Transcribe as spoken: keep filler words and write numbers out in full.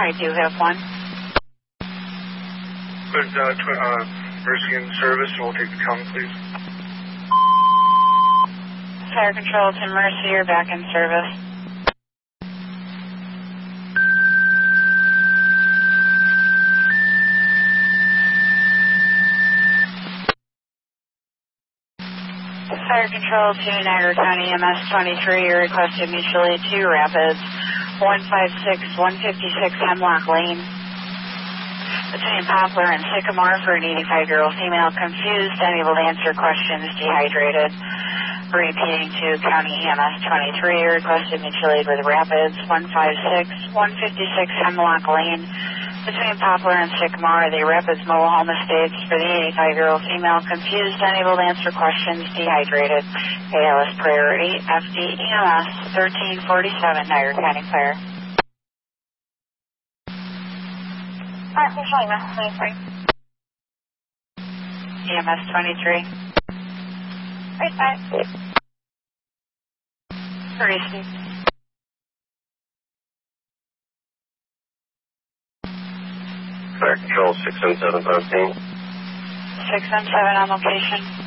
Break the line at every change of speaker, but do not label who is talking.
I do have one.
Put uh, tw- uh, Mercy in service, and we'll take the county, please.
Fire Control to Mercy, you're back in service. Fire Control to Niagara County E M S twenty-three, you requested mutual aid to Rapids, one five six, one fifty-six Hemlock Lane. Between Poplar and Sycamore for an eighty-five-year-old female confused, unable to answer questions, dehydrated. Repeating to County E M S twenty-three, you requested mutual aid with Rapids, one five six, one fifty-six Hemlock Lane. Between Poplar and Sycamore, the Rapids Mobile Home Estates for the eighty-five-year-old female confused, unable to answer questions, dehydrated. A L S priority, F D E M S thirteen forty-seven, Niagara County Fire. Fire Control, E M S twenty-three. E M S twenty-three. Right back. Receive.
Fire Control, six M seven Fountain.
six M seven on location.